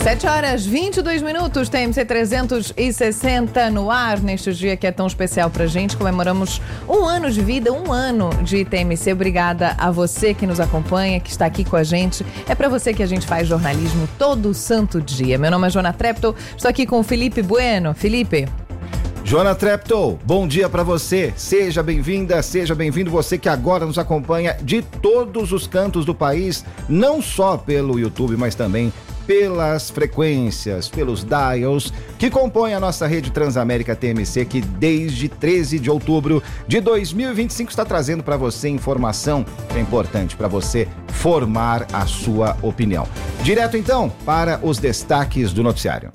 7h22, TMC 360 no ar, neste dia que é tão especial pra gente. Comemoramos um ano de vida, um ano de TMC. Obrigada a você que nos acompanha, que está aqui com a gente. É pra você que a gente faz jornalismo todo santo dia. Meu nome é Joana Treptow, estou aqui com o Felipe Bueno. Felipe. Joana Treptow, bom dia pra você. Seja bem-vinda, seja bem-vindo você que agora nos acompanha de todos os cantos do país, não só pelo YouTube, mas também pelas frequências, pelos dials que compõem a nossa rede Transamérica TMC, que desde 13 de outubro de 2025 está trazendo para você informação que é importante para você formar a sua opinião. Direto então para os destaques do noticiário.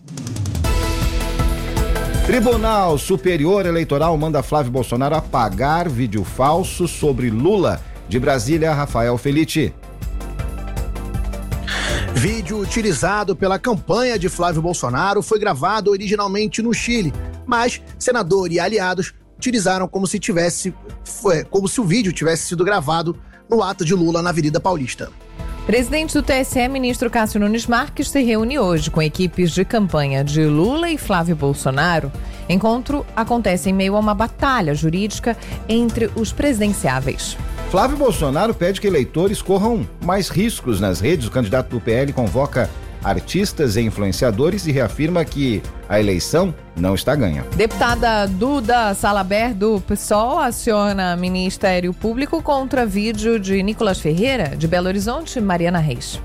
Tribunal Superior Eleitoral manda Flávio Bolsonaro apagar vídeo falso sobre Lula. De Brasília, Rafael Felitti. Vídeo utilizado pela campanha de Flávio Bolsonaro foi gravado originalmente no Chile, mas senador e aliados utilizaram como se o vídeo tivesse sido gravado no ato de Lula na Avenida Paulista. Presidente do TSE, ministro Cássio Nunes Marques, se reúne hoje com equipes de campanha de Lula e Flávio Bolsonaro. Encontro acontece em meio a uma batalha jurídica entre os presidenciáveis. Flávio Bolsonaro pede que eleitores corram mais riscos nas redes. O candidato do PL convoca artistas e influenciadores e reafirma que a eleição não está ganha. Deputada Duda Salabert, do PSOL, aciona Ministério Público contra vídeo de Nicolas Ferreira, de Belo Horizonte, Mariana Reis.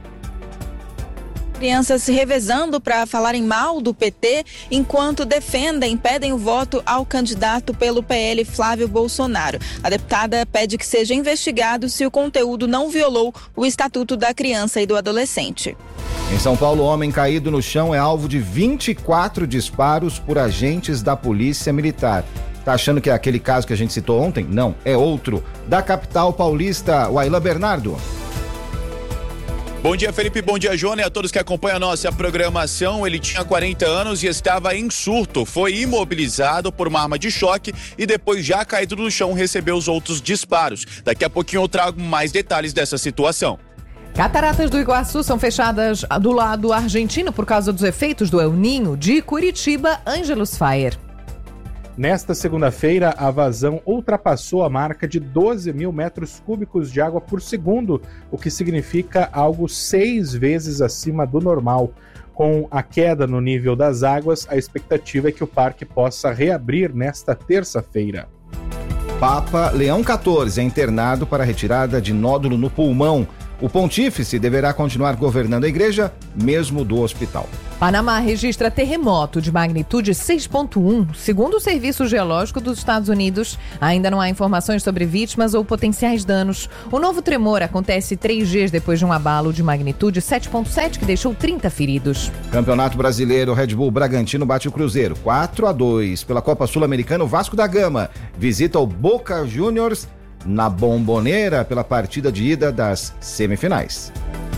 Crianças se revezando para falarem mal do PT, enquanto pedem o voto ao candidato pelo PL, Flávio Bolsonaro. A deputada pede que seja investigado se o conteúdo não violou o Estatuto da Criança e do Adolescente. Em São Paulo, homem caído no chão é alvo de 24 disparos por agentes da Polícia Militar. Tá achando que é aquele caso que a gente citou ontem? Não, é outro. Da capital paulista, Wailan Bernardo. Bom dia, Felipe, bom dia, Joana, e a todos que acompanham a nossa programação. Ele tinha 40 anos e estava em surto. Foi imobilizado por uma arma de choque e depois, já caído no chão, recebeu os outros disparos. Daqui a pouquinho eu trago mais detalhes dessa situação. Cataratas do Iguaçu são fechadas do lado argentino por causa dos efeitos do El Niño. De Curitiba, Ângelos Fayer. Nesta segunda-feira, a vazão ultrapassou a marca de 12 mil metros cúbicos de água por segundo, o que significa algo 6 vezes acima do normal. Com a queda no nível das águas, a expectativa é que o parque possa reabrir nesta terça-feira. Papa Leão XIV é internado para retirada de nódulo no pulmão. O pontífice deverá continuar governando a igreja, mesmo do hospital. Panamá registra terremoto de magnitude 6,1. Segundo o Serviço Geológico dos Estados Unidos, ainda não há informações sobre vítimas ou potenciais danos. O novo tremor acontece 3 dias depois de um abalo de magnitude 7,7 que deixou 30 feridos. Campeonato Brasileiro, Red Bull Bragantino bate o Cruzeiro 4-2. Pela Copa Sul-Americana, o Vasco da Gama visita o Boca Juniors na Bombonera pela partida de ida das semifinais.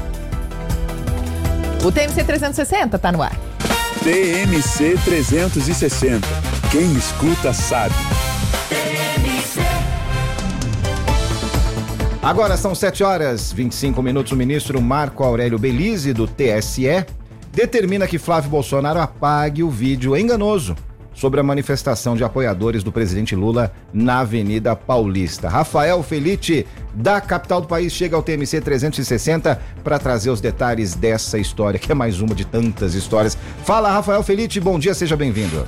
O TMC 360 tá no ar. TMC 360. Quem escuta sabe. Agora são 7h25. O ministro Marco Aurélio Belize, do TSE, determina que Flávio Bolsonaro apague o vídeo enganoso sobre a manifestação de apoiadores do presidente Lula na Avenida Paulista. Rafael Felitti, da capital do país, chega ao TMC 360 para trazer os detalhes dessa história, que é mais uma de tantas histórias. Fala, Rafael Felitti, bom dia, seja bem-vindo.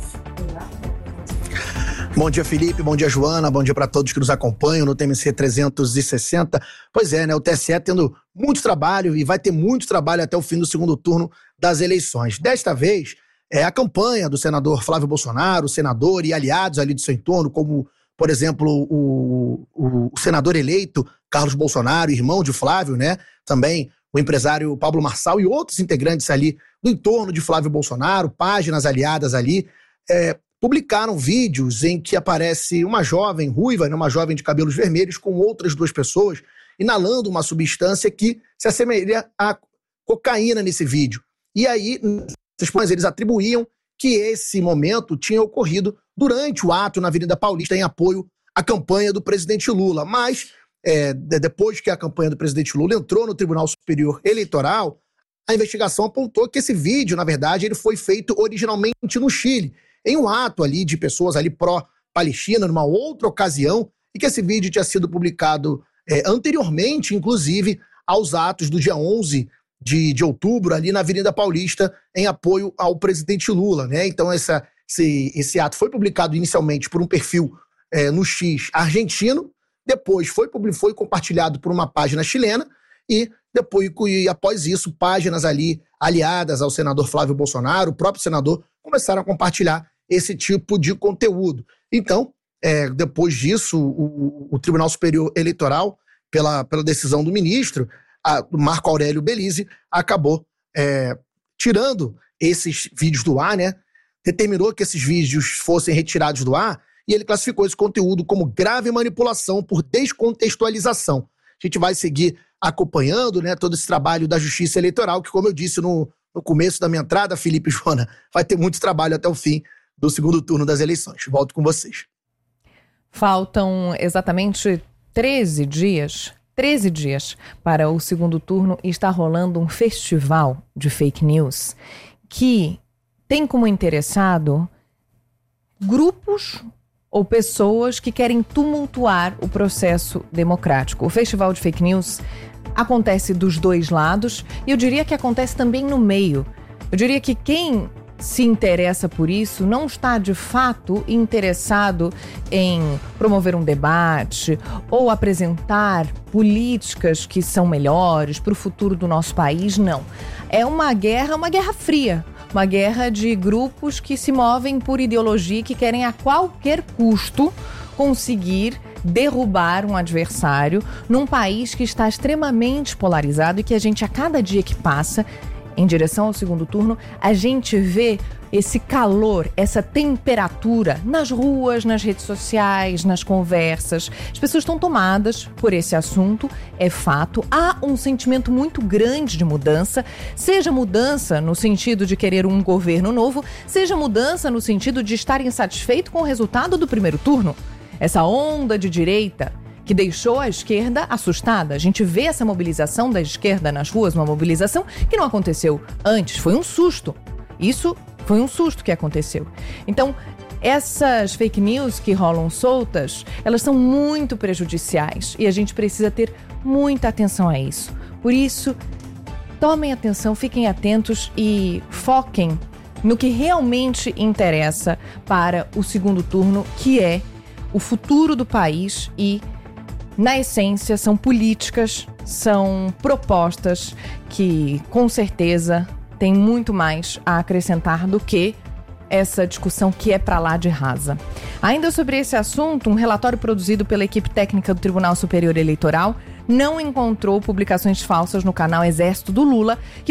Bom dia, Felipe, bom dia, Joana, bom dia para todos que nos acompanham no TMC 360. Pois é, né, o TSE tendo muito trabalho e vai ter muito trabalho até o fim do segundo turno das eleições. Desta vez, a campanha do senador Flávio Bolsonaro, senador e aliados ali do seu entorno, como, por exemplo, o senador eleito Carlos Bolsonaro, irmão de Flávio, né? Também o empresário Pablo Marçal e outros integrantes ali do entorno de Flávio Bolsonaro, páginas aliadas ali, publicaram vídeos em que aparece uma jovem ruiva, né, uma jovem de cabelos vermelhos, com outras 2 pessoas, inalando uma substância que se assemelha à cocaína nesse vídeo. E aí eles atribuíam que esse momento tinha ocorrido durante o ato na Avenida Paulista em apoio à campanha do presidente Lula. Mas, depois que a campanha do presidente Lula entrou no Tribunal Superior Eleitoral, a investigação apontou que esse vídeo, na verdade, ele foi feito originalmente no Chile, em um ato ali de pessoas ali pró-Palestina, numa outra ocasião, e que esse vídeo tinha sido publicado anteriormente, inclusive, aos atos do dia 11 de outubro, ali na Avenida Paulista, em apoio ao presidente Lula, né? Então, esse ato foi publicado inicialmente por um perfil no X argentino, depois foi compartilhado por uma página chilena, e após isso, páginas ali aliadas ao senador Flávio Bolsonaro, o próprio senador, começaram a compartilhar esse tipo de conteúdo. Então, depois disso, o Tribunal Superior Eleitoral, pela decisão do ministro, Marco Aurélio Belize, acabou tirando esses vídeos do ar, né? Determinou que esses vídeos fossem retirados do ar, e ele classificou esse conteúdo como grave manipulação por descontextualização. A gente vai seguir acompanhando, né, todo esse trabalho da Justiça Eleitoral, que, como eu disse no começo da minha entrada, Felipe e Joana, vai ter muito trabalho até o fim do segundo turno das eleições. Volto com vocês. Faltam exatamente 13 dias para o segundo turno e está rolando um festival de fake news que tem como interessado grupos ou pessoas que querem tumultuar o processo democrático. O festival de fake news acontece dos dois lados e eu diria que acontece também no meio. Eu diria que quem se interessa por isso não está de fato interessado em promover um debate ou apresentar políticas que são melhores para o futuro do nosso país, não. É uma guerra fria. Uma guerra de grupos que se movem por ideologia e que querem a qualquer custo conseguir derrubar um adversário num país que está extremamente polarizado e que a gente, a cada dia que passa, em direção ao segundo turno, a gente vê esse calor, essa temperatura nas ruas, nas redes sociais, nas conversas. As pessoas estão tomadas por esse assunto, é fato. Há um sentimento muito grande de mudança, seja mudança no sentido de querer um governo novo, seja mudança no sentido de estar insatisfeito com o resultado do primeiro turno. Essa onda de direita que deixou a esquerda assustada. A gente vê essa mobilização da esquerda nas ruas, uma mobilização que não aconteceu antes, foi um susto. Isso foi um susto que aconteceu. Então, essas fake news que rolam soltas, elas são muito prejudiciais e a gente precisa ter muita atenção a isso. Por isso, tomem atenção, fiquem atentos e foquem no que realmente interessa para o segundo turno, que é o futuro do país e, na essência, são políticas, são propostas que, com certeza, têm muito mais a acrescentar do que essa discussão que é para lá de rasa. Ainda sobre esse assunto, um relatório produzido pela equipe técnica do Tribunal Superior Eleitoral não encontrou publicações falsas no canal Exército do Lula, que